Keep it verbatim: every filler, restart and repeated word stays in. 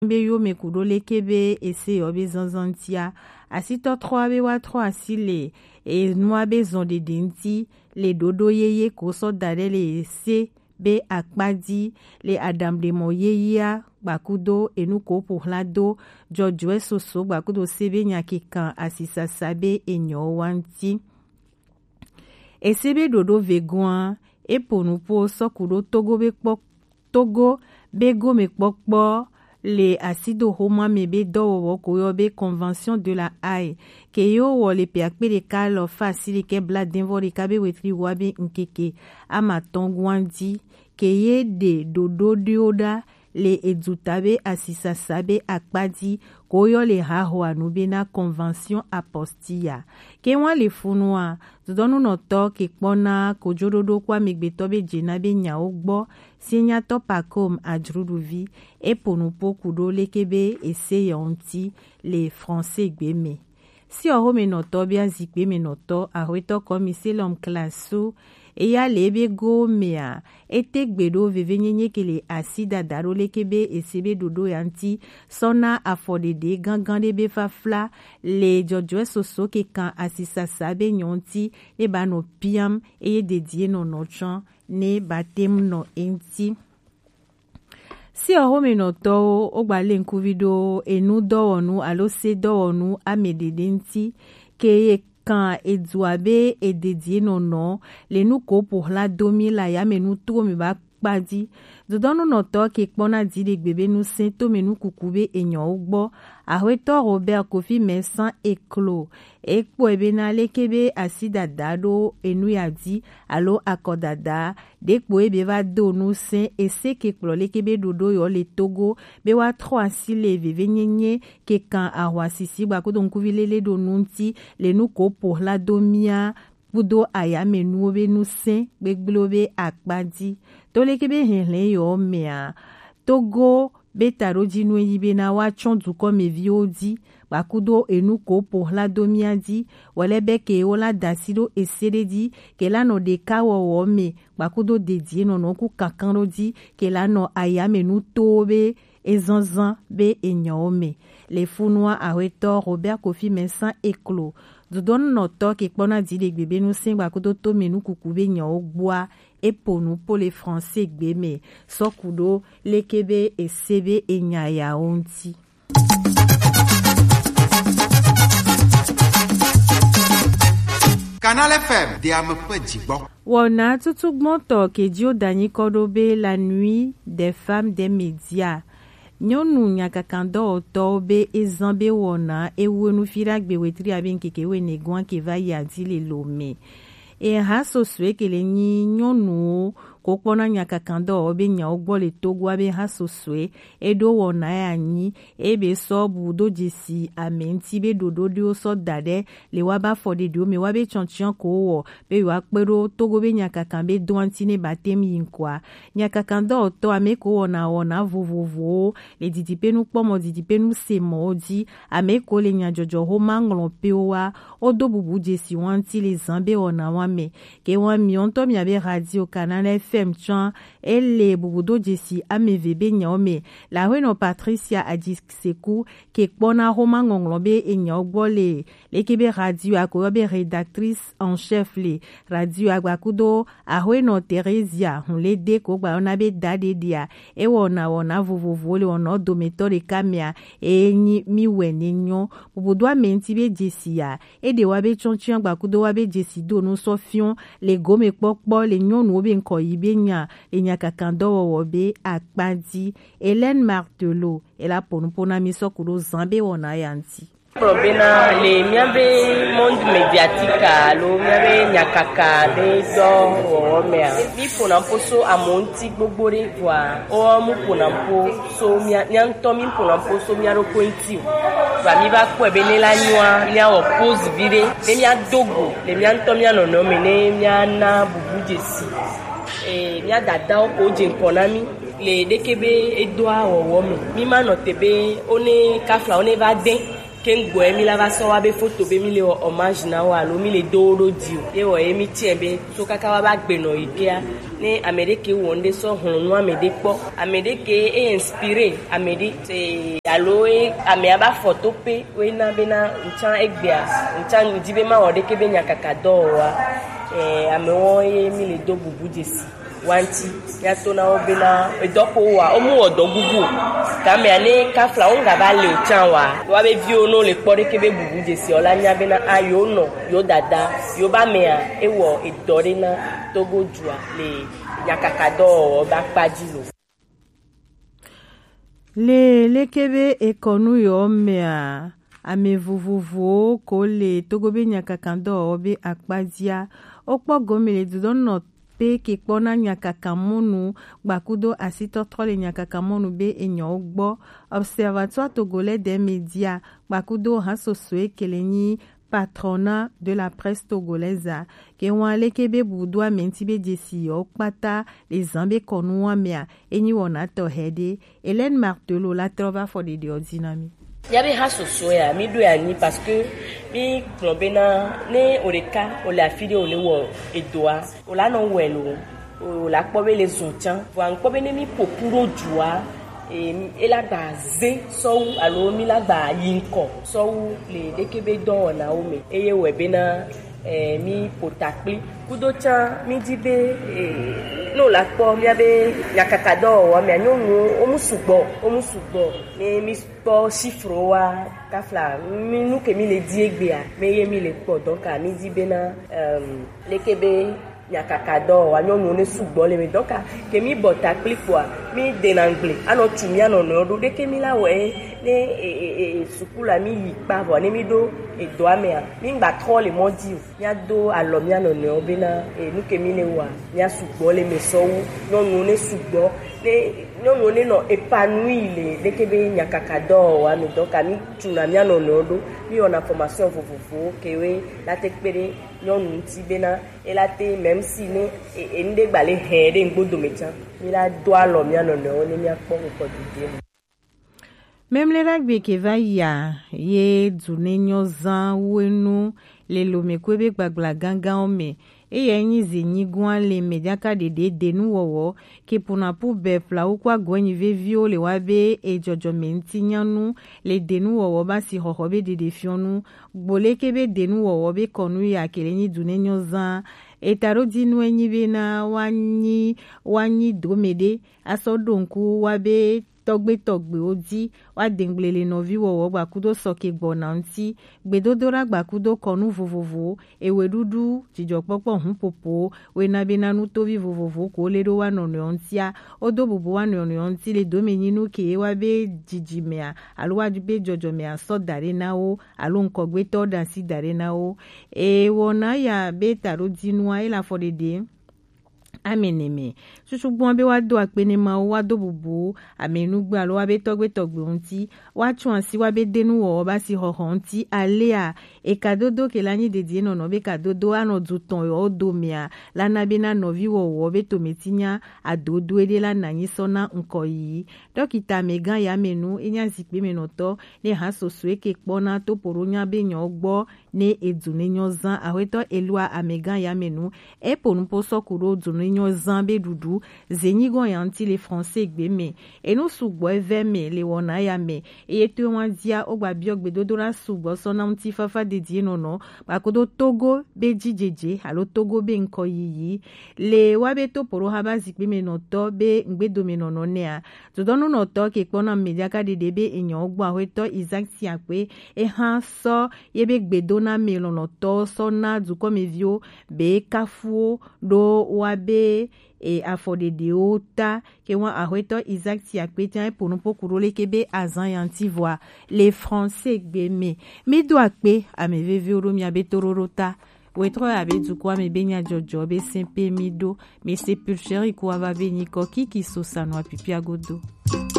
Be yo me kudole kebe ese yobe zanzantia. Asito trois be wa trois asile. E noa be zonde denti. Le dodo yeye koso dade le ese be akpadi. Le adam de mo yeya. Bakudo enuko pour la do. Jojwe soso bakudo sebe nyakikan asisa sabe enyo wanti. E sebe dodo vegouan. E ponupo sokudo togo be pok. Togo be go me pokpo. Le asido homa mebe do wo koyo be convention de la Haye ke yo wo le peakpe de kalo fasili ke bla denvori kabe wetri wabe nkeke ama tongwandi ke ye de dodo dioda le edutabe asisa sabe akpadi koyo le haho anube na convention apostia ke wan le funwa dodonu no to ke kpona kojododo kwa megbetobe jenabe nya ogbo sinya to pakom ajruduvi e ponupo kudo lekebe ese yonti le français gbeme si o me no to bia zikbe me no to ahweto komise lom klaso e ya lebe go mea ete gbedo vevenyenye kele asida daro lekebe esebe dodo yanti sona afodede gangan de be fafla le jojwe soso ke kan asisa sabe nyonti e ba no piam e dedie no nochan ne batem no enti si o me no to o gbale nkuvido enu dowonu alo se dowonu amedede nti ke kan eduabe e dédié non non le nou ko pour la domi la ya menu to mi ba padi dodonu no to ke kpona di de gbebe nu sento menu kukube enyo ogbo ahweto Robert Kofi Mesan eklo ekpo ebe na lekebe asida dado enu ya di alo akodada dekpo ebe va do nu sen ese ke kplo lekebe dodo yo le Togo be wa trois asile vevenyenye ke kan ahwasisi ba ko don kuvilele do nunti le nu ko pour la domia Budo ayame nuobe nu sen beglobe akbadi tolekebe henle yo mea Togo betaro jinwe yibe na wa chondu kome viodi bakudo enuko pour la domiadi walebe ke ola dasido eseredi ke la no de kawo wome bakudo dedie no no ku kakando di ke la no ayame nu tobe ezanzan be enyome le funwa aweto Robert Kofi Mesan eklo dudon no to ke kpona di de gbebe nu sen bakudo to menu kukube nya ogboa eponu po le français gbeme sokudo lekebe esebe enya ya onti Canal F M de Amepejigbo. Wona tutugbon to ke dio dani kodobe la nuit des femmes des médias. Nyonu nyakakando otobe ezambe wona ewenu firagbe wetri abenkeke we negwan ke va yadi le lome. E haso swe ke le nyi nyonu kokpona nyakakando obe nya ogbo le Togo abe haso swe edo wona ya nyi ebe so budo jesi amenti be dodo dio so dade le waba fode dio me wabe chonchion ko wo be wakpero Togo be nyakakambe doantine batem yinkwa nyakakando to ame ko wona wona vovovo le didipe nu kpomo didipe nu semo odi ame ko le nya jojo ho manglon pewa odo bubu jesi wanti le zambe wona wame ke wan mi onto mi abe radio Canal F M chan ele bubudo jesi amevebe nyome la weno Patricia Adiseku ke kpona homa ngonglombe enya ogbole lekebe radio akobe rédactrice en chef le radio agbakudo ahweno Teresia hunle de ko gba ona be dade dia e wona wona vovovo le ono do méthode kamia e nyi mi wene nyo bubudo amenti be jesi ya e de wabe chonchi agbakudo wabe jesi do no sofion le gome pokpo le nyon no be nko yibe nya le nya kakando wobe akpadi Hélène Martelot ela ponupona misokudo zambe wona yanti Probena le miabe monde médiatique lo miabe nyakaka de do wo mea mi pona poso amonti gbogbore wa o mu pona po so mi nyanto mi pona poso mi aro kwenti wa mi ba ko ebe ne la nwa mi a oppose vire le mi adogo le mi anto mi ano no me ne mi ana bubu jesi e mi adada ko je nkonami le dekebe edwa wo wo mi mi ma no tebe one kafla one va den kengo emi la va so wa be photo be mi le hommage na wa lo mi le do do di o e wo emi tie be so kaka wa ba gbe no ikea ni Amerique wonde so hun nu amede po Amerique e inspiré amede te alo e ame aba photo pe we na be na nchan egbia nchan ndi be ma o de ke be nyakaka do wa e ame wo e mi le do bubu jesi wanti ya to na obina edopo wa omu odo gugu ka me ani ka fla unga ba le chan wa wa be vi ono le pore ke be bubu je si ola nya be na ayo no yo dada yo ba me a ewo edore na togo jua le yakakado ba pajilo le le kebe ekonu yo me a ame vuvuvu ko le togo be nyakakando obe akpazia okpo gomele dudono ki kpona nyakakamonu bakudo asito trole nyakakamonu be enyo ogbo observatoire togolais des médias bakudo hasoswe kelenyi patronat de la presse togolaise ke wale kebe budwa mentibe desi okpata les zambe konwa mea enyi wona to hede Hélène Martelot la trova for the ordinami yabe hasoso ya mi do ya ni parce que mi klobena ne oreka o la fide o le wo edoa o la no welo o la pobe les zonchan wa npobe ne mi popuro jua e ela gba ze so alo mi la gba yinko so le dekebe don na o me eye we bena eh mi potakpi kudo chan mi dibe eh no la po mi abe yakakado wa mi anyonu omusugbo omusugbo ni mi po chiffre wa kafla mi nu ke mi le di egbe a me ye mi le po donc a mi dibe na um lekebe yakakado wa anyonu ne sugbo le me donc a ke mi botakpi kwa mi de anglais ano tumi ano no do de ke mi la we ne e e sukula mi yipa bo ne mi do e do amea mi ngba tro le modi ya do alo mi ano ne obina e nu ke mi le wa ya sugbo le me so no no ne sugbo ne no no ne no épanoui le de ke be nyakakado wa mi donc ami tuna mi ano no do mi ona formation fofofo ke we la tekpere no nu ti bena e la te même si ne e nde gba le he de ngbodo mecha mi la do alo mi ano ne o ne mi akpo ko dide. Même les rugby qui va ya ye dunenyo zan wenu le lomekwebe gbagla ganga ome e ye nyi zinyi gwan le mediaka de de denu wowo ke puna pu be fla ukwa gwenyi ve vio le wabe e jojo menti nyanu le denu wowo ba si hohobe de defionu gbole kebe denu wowo be konu ya kele nyi dunenyo zan e taro dinu enyi be na wanyi wanyi domede aso donku wabe togbe togbe odi wa denglele no vi wo gbakudo soke gbona nti gbedodora gbakudo konu vovovo ewe dudu jijo popo hun popo we na be nanu to vi vovovo ko le do wa no no ntia odo bubu wa no no nti le do menyinu ke wa be jijimea alwa be jojo me aso dare na o alo nko gbe to dan si dare na o e wona ya be taro dinua ila for the day ameneme susugbo be wa do apene ma wa do bubu amenu gba lo wa be togbe togbe onti wa tun si wa be denu wo ba si hoho nti alea e kadodo ke lani dedie no no be kadodo ano duton yo do mia la na be na no vi wo wo be to metinya adodo ede la nanyi sona nko yi dokita megan ya menu inya zipe menoto ne ha soso eke pona to poronya be nyo gbo ne edune nyo zan aweto elua amegan ya menu e ponu poso kuro dune nyo zambe dudu zenyigo yanti les français gbeme e no sugbo eveme le wona ya me e eto wandia ogba biogbe dodora sugbo sona nti fafa dedie nono bakodo Togo be jijeje alo Togo be nko yiyi le wabe to poro haba zikbeme no to be ngbedo me nono nea dodono no to ke pona media ka de debe enyo ogbo aweto Isaac Siakwe e han so yebe gbedo na me no to sona du comme vio be kafuo do wabe e afode de ota ke wan ahweto Isaac Siakwe tian pour nous pokurole kebe azan yanti voix les français gbeme mi do akpe ame veve oro mi abetororota wetro abe du kwa me benya jojo be sempe mi do me sepulchere ko ava beni ko kiki so sanwa pipi agodo.